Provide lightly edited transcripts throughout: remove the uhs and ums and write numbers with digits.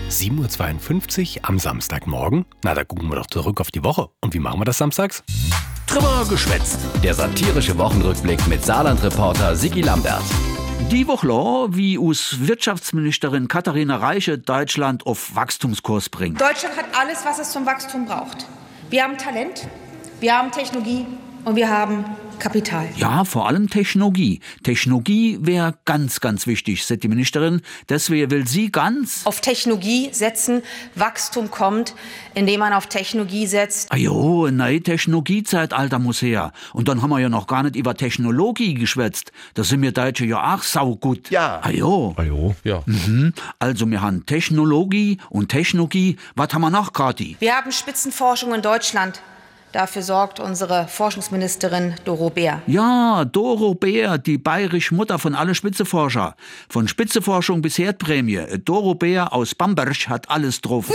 7:52 Uhr am Samstagmorgen. Na, da gucken wir doch zurück auf die Woche. Und wie machen wir das samstags? Drüber geschwätzt. Der satirische Wochenrückblick mit Saarland-Reporter Sigi Lambert. Die Woche, wie uns Wirtschaftsministerin Katharina Reiche Deutschland auf Wachstumskurs bringt. Deutschland hat alles, was es zum Wachstum braucht. Wir haben Talent, wir haben Technologie und wir haben Kapital. Ja, vor allem Technologie. Technologie wäre ganz, ganz wichtig, sagt die Ministerin. Deswegen will sie ganz auf Technologie setzen. Wachstum kommt, indem man auf Technologie setzt. Ajo, ein neue Technologiezeitalter muss her. Und dann haben wir ja noch gar nicht über Technologie geschwätzt. Da sind wir Deutsche ja auch saugut. Ja. Ajo. Ja. Also wir haben Technologie und Technologie. Was haben wir noch, Kathi? Wir haben Spitzenforschung in Deutschland. Dafür sorgt unsere Forschungsministerin Doro Bär. Ja, Doro Bär, die bayerische Mutter von alle Spitzenforscher. Von Spitzenforschung bis Herdprämie. Doro Bär aus Bamberg hat alles drauf.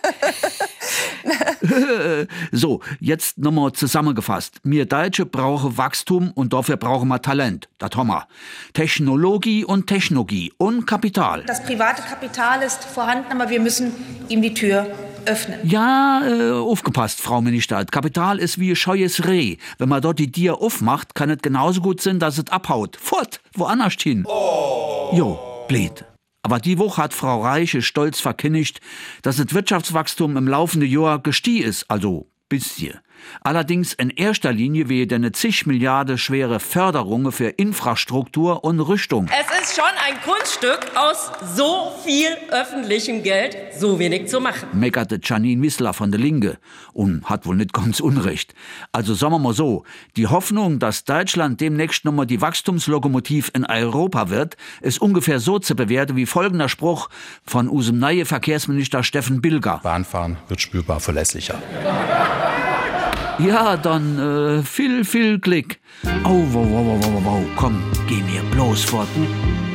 So, jetzt nochmal zusammengefasst. Wir Deutsche brauchen Wachstum und dafür brauchen wir Talent. Das haben wir. Technologie und Kapital. Das private Kapital ist vorhanden, aber wir müssen ihm die Tür öffnen. Ja, aufgepasst, Frau Minister. Kapital ist wie ein scheues Reh. Wenn man dort die Tier aufmacht, kann es genauso gut sein, dass es abhaut. Fort, woanders hin. Jo, blöd. Aber die Woche hat Frau Reiche stolz verkündigt, dass das Wirtschaftswachstum im laufenden Jahr gestiegen ist, also bisschen. Allerdings in erster Linie wegen eine zig Milliarden schwere Förderungen für Infrastruktur und Rüstung. Es ist schon ein Kunststück, aus so viel öffentlichem Geld so wenig zu machen. Meckerte Janine Wissler von der Linke und hat wohl nicht ganz unrecht. Also sagen wir mal so, die Hoffnung, dass Deutschland demnächst nochmal die Wachstumslokomotiv in Europa wird, ist ungefähr so zu bewerten wie folgender Spruch von unserem neuen Verkehrsminister Steffen Bilger. Bahnfahren wird spürbar verlässlicher. Ja, dann viel Glück. Au, wow, komm, geh mir bloß fort.